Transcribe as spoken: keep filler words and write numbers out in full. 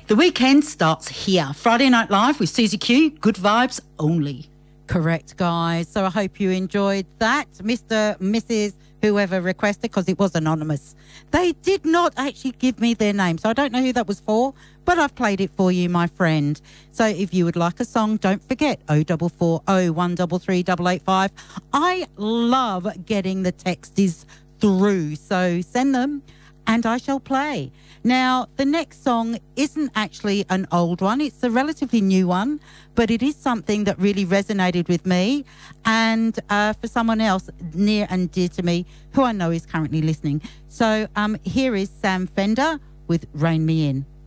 The weekend starts here. Friday Night Live with Susie Q. Good vibes only. Correct, guys. So I hope you enjoyed that, Mister, Missus whoever requested, because it was anonymous. They did not actually give me their name, so I don't know who that was for, but I've played it for you, my friend. So if you would like a song, don't forget oh four four oh, one three three, eight eight five. I love getting the texties through, so send them and I shall play. Now, the next song isn't actually an old one. It's a relatively new one, but it is something that really resonated with me and uh, for someone else near and dear to me who I know is currently listening. So um, here is Sam Fender with Rein Me In.